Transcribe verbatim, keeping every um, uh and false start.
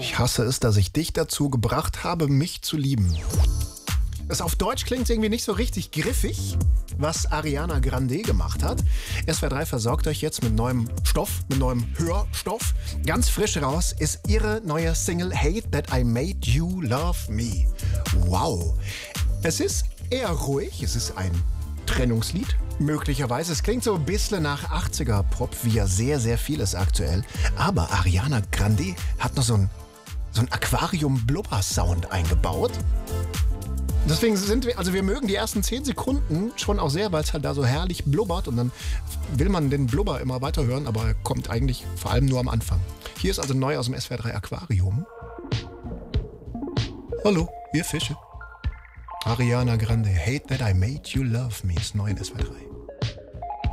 Ich hasse es, dass ich dich dazu gebracht habe, mich zu lieben. Das auf Deutsch klingt irgendwie nicht so richtig griffig, was Ariana Grande gemacht hat. S W R drei versorgt euch jetzt mit neuem Stoff, mit neuem Hörstoff. Ganz frisch raus ist ihre neue Single Hate That I Made You Love Me. Wow. Es ist eher ruhig, es ist ein Trennungslied, möglicherweise. Es klingt so ein bisschen nach achtziger-Pop, wie ja sehr, sehr vieles aktuell. Aber Ariana Grande hat noch so ein, so ein Aquarium-Blubber-Sound eingebaut. Deswegen sind wir, also wir mögen die ersten zehn Sekunden schon auch sehr, weil es halt da so herrlich blubbert und dann will man den Blubber immer weiter hören, aber er kommt eigentlich vor allem nur am Anfang. Hier ist also neu aus dem S W R drei Aquarium. Hallo, ihr Fische. Ariana Grande, Hate That I Made You Love Me ist neu in S W R drei.